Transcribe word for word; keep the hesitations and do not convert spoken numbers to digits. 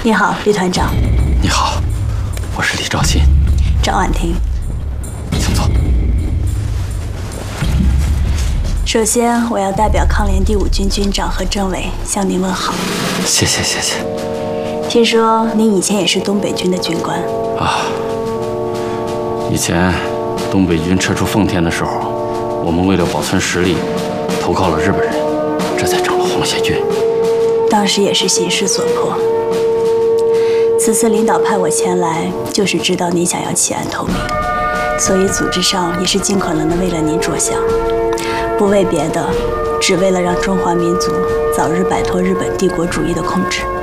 你好，李团长。 你好，我是李兆新。 赵婉婷， 请坐。 首先，我要代表抗联第五军军长和政委向您问好。 谢谢谢谢。 听说您以前也是东北军的军官啊。以前东北军撤出奉天的时候，我们为了保存实力，投靠了日本人，这才成了红协军。 当时也是形势所迫。此次领导派我前来，就是知道您想要弃暗投明，所以组织上也是尽可能的为了您着想，不为别的，只为了让中华民族早日摆脱日本帝国主义的控制。